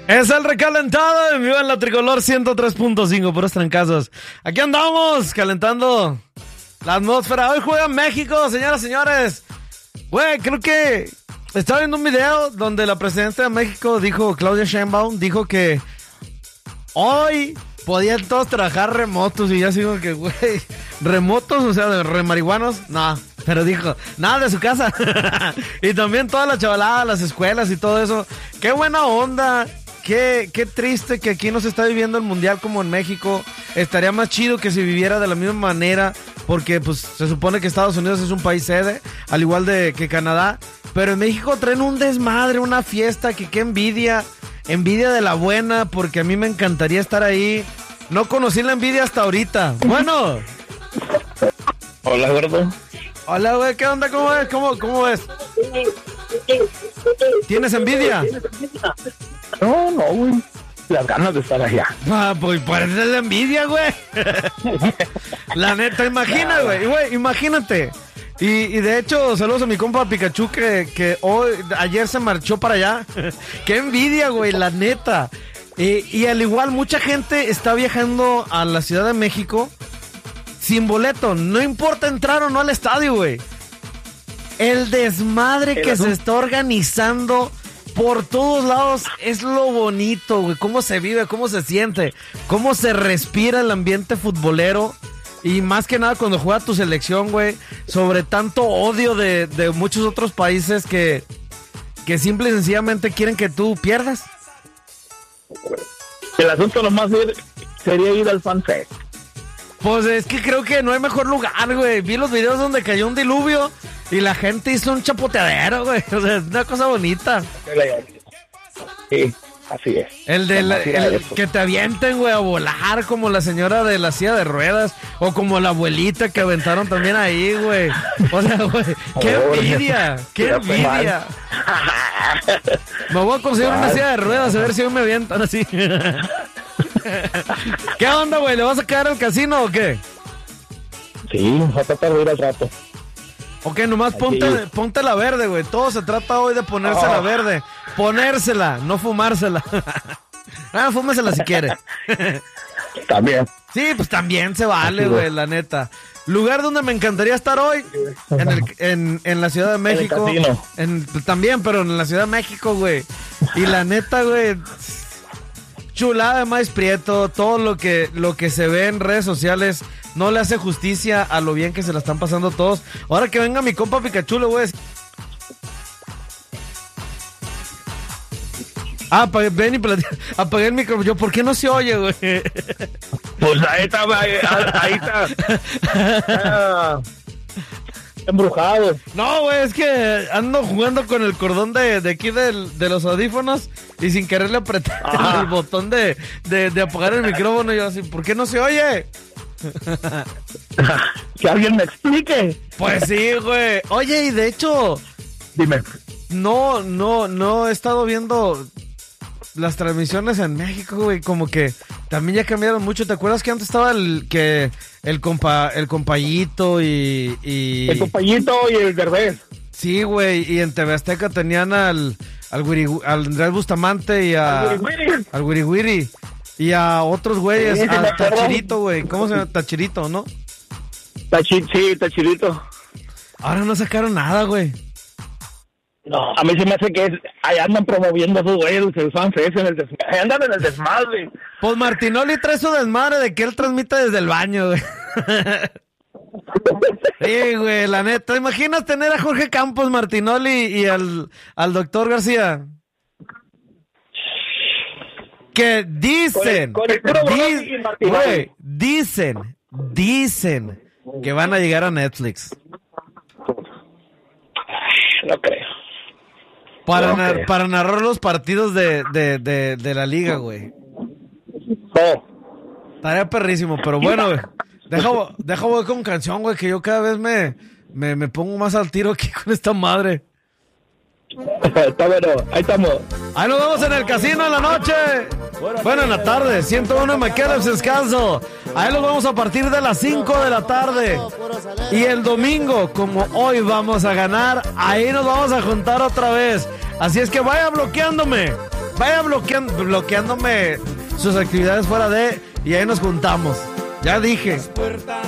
Es el recalentado en vivo en la Tricolor 103.5, puros trancazos. Aquí andamos, calentando la atmósfera. Hoy juega México, señoras y señores. Güey, creo que estaba viendo un video donde la presidenta de México dijo, Claudia Sheinbaum, dijo que hoy podían todos trabajar remotos. Y ya sigo que, güey, remotos, o sea, de remarihuanos, no. Pero dijo, nada de su casa. Y también toda la chavalada, las escuelas y todo eso. Qué buena onda. Qué triste que aquí no se está viviendo el mundial como en México. Estaría más chido que se viviera de la misma manera, porque pues se supone que Estados Unidos es un país sede, al igual que Canadá. Pero en México traen un desmadre, una fiesta, que qué envidia. Envidia de la buena, porque a mí me encantaría estar ahí. No conocí la envidia hasta ahorita. Bueno. Hola, gordo. Hola, güey, ¿qué onda? ¿Cómo ves? ¿Cómo ves? ¿Tienes envidia? No, güey. Las ganas de estar allá. Ah, pues por eso es la envidia, güey. La neta, imagínate. Y de hecho, saludos a mi compa Pikachu que ayer se marchó para allá. Qué envidia, güey, la neta. Y al igual, mucha gente está viajando a la Ciudad de México sin boleto. No importa entrar o no al estadio, güey. El desmadre que se está organizando por todos lados es lo bonito, güey. Cómo se vive, cómo se siente, cómo se respira el ambiente futbolero. Y más que nada cuando juega tu selección, güey. Sobre tanto odio de muchos otros países que simple y sencillamente quieren que tú pierdas. El asunto nomás sería ir al FanFest. Pues es que creo que no hay mejor lugar, güey. Vi los videos donde cayó un diluvio y la gente hizo un chapoteadero, güey. O sea, es una cosa bonita. Sí, así es. El que te avienten, güey, a volar como la señora de la silla de ruedas o como la abuelita que aventaron también ahí, güey. O sea, güey, qué envidia, qué envidia. Me voy a conseguir una silla de ruedas a ver si hoy me avientan así. ¿Qué onda, güey? ¿Le vas a quedar al casino o qué? Sí, va a tratar de ir al rato. Ok, nomás ponte la verde, güey. Todo se trata hoy de ponerse la verde. Ponérsela, no fumársela. Fúmesela si quiere. También. Sí, pues también se vale, güey, la neta. Lugar donde me encantaría estar hoy, en la Ciudad de México. En el casino. También, pero en la Ciudad de México, güey. Y la neta, güey, chulada de maíz prieto. Todo lo que se ve en redes sociales no le hace justicia a lo bien que se la están pasando todos. Ahora que venga mi compa Pikachu, le voy a decir... ven y apagué el micrófono. Yo, ¿por qué no se oye, güey? Pues ahí está. Embrujado. No, güey, es que ando jugando con el cordón de aquí de los audífonos y sin querer le apreté el botón de apagar el micrófono. Y yo así, ¿por qué no se oye? Que alguien me explique. Pues sí, güey. Oye, y de hecho... Dime. No he estado viendo las transmisiones en México, güey. Como que también ya cambiaron mucho. ¿Te acuerdas que antes estaba el compayito y... El compayito y el Derbez. Sí, güey. Y en TV Azteca tenían al Andrés Bustamante y al Wiri Wiri. Y a otros güeyes, sí, al Tachirito, güey. ¿Cómo se llama? Tachirito, ¿no? Sí, Tachirito. Ahora no sacaron nada, güey. No, a mí se me hace que ahí andan promoviendo a esos güeyes, el FanFest, andan en el desmadre. Pues Martinoli trae su desmadre de que él transmite desde el baño, güey. Sí, güey, la neta. ¿Imaginas tener a Jorge Campos, Martinoli y al doctor García? Que dicen, dicen que van a llegar a Netflix. No creo. Para narrar los partidos de la liga, güey. Estaría perrísimo, pero bueno, güey. Deja voy con canción, güey, que yo cada vez me pongo más al tiro aquí con esta madre. Está bueno, ahí estamos. Ahí nos vemos en el casino en la noche. Bueno, en la tarde, 101 McAllen Descanso. Ahí los vamos a partir de las 5 de la tarde. Y el domingo, como hoy vamos a ganar, ahí nos vamos a juntar otra vez. Así es que vaya bloqueándome vaya bloqueándome sus actividades fuera de, y ahí nos juntamos. Ya dije.